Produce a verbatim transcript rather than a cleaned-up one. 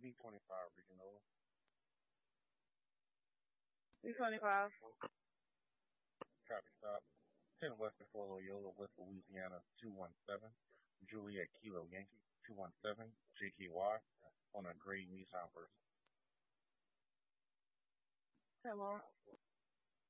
B twenty-five regional. B twenty-five. Traffic stop. ten Western Fort Loyola, West Louisiana, two one seven. Juliet Kilo Yankee, two one seven. J K Y on a gray Nissan Versa. Hello.